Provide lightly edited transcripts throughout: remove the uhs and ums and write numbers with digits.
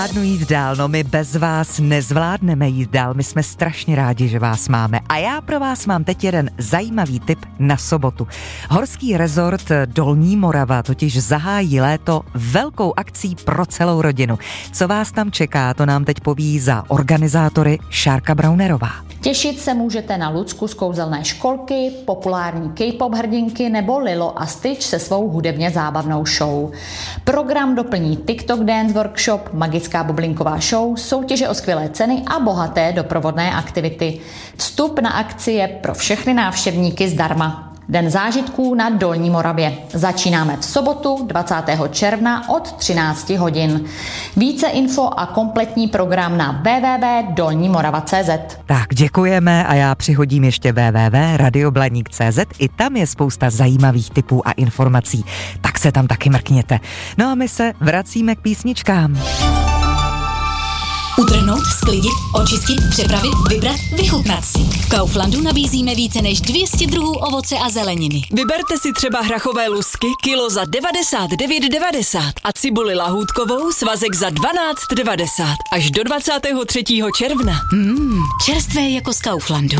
Zvládnu jít dál, no my bez vás nezvládneme jít dál, my jsme strašně rádi, že vás máme. A já pro vás mám teď jeden zajímavý tip na sobotu. Horský rezort Dolní Morava totiž zahájí léto velkou akcí pro celou rodinu. Co vás tam čeká, to nám teď poví za organizátory Šárka Braunerová. Těšit se můžete na Lucku z kouzelné školky, populární K-pop hrdinky nebo Lilo a Stitch se svou hudebně zábavnou show. Program doplní TikTok Dance Workshop, magická bublinková show, soutěže o skvělé ceny a bohaté doprovodné aktivity. Vstup na akci je pro všechny návštěvníky zdarma. Den zážitků na Dolní Moravě. Začínáme v sobotu 20. června od 13 hodin. Více info a kompletní program na www.dolnimorava.cz. Tak děkujeme a já přihodím ještě www.radioblaník.cz. I tam je spousta zajímavých tipů a informací. Tak se tam taky mrkněte. No a my se vracíme k písničkám. Utrhnout, sklidit, očistit, připravit, vybrat, vychutnat si. V Kauflandu nabízíme více než 200 druhů ovoce a zeleniny. Vyberte si třeba hrachové lusky kilo za 99,90 a cibuli lahůdkovou svazek za 12,90 až do 23. června. Čerstvé jako z Kauflandu.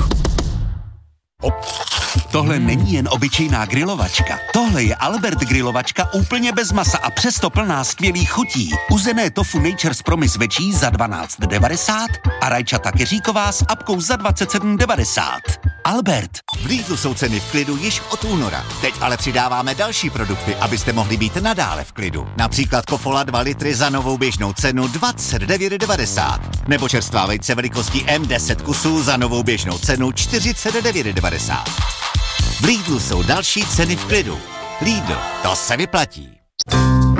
Tohle není jen obyčejná grilovačka. Tohle je Albert grilovačka úplně bez masa a přesto plná skvělých chutí. Uzené tofu Nature's Promise večí za 12,90 a rajčata keříková s apkou za 27,90. Albert. V Lidlu jsou ceny v klidu již od února. Teď ale přidáváme další produkty, abyste mohli být nadále v klidu. Například Kofola 2 litry za novou běžnou cenu 29,90. Nebo čerstvá vejce velikosti M10 kusů za novou běžnou cenu 49,90. V Lidlu jsou další ceny v klidu. Lidl, to se vyplatí.